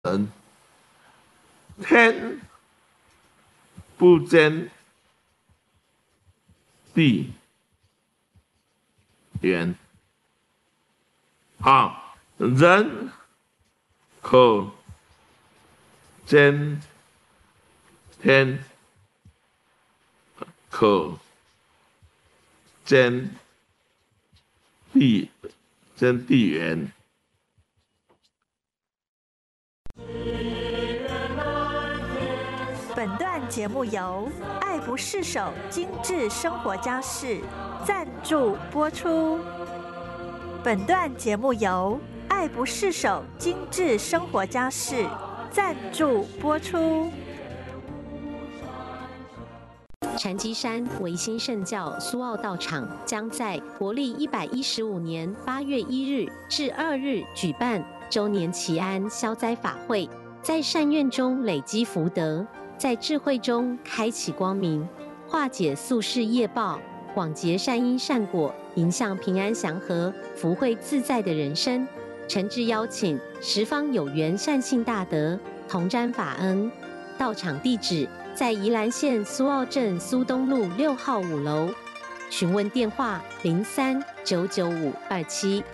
人，天不见地远，人可见天，可见地远。 本段节目由爱不释手精致生活家饰赞助播出。本段节目由爱不释手精致生活家饰赞助播出。 禅机山维新圣教苏澳道场将在国历115年8月1日至2日举办周年祈安消灾法会，在善愿中累积福德，在智慧中开启光明，化解宿世业报，广结善因善果，迎向平安祥和、福慧自在的人生。诚挚邀请十方有缘善信大德同沾法恩。到场地址在宜兰县苏澳镇苏东路6号5楼，询问电话03-99527。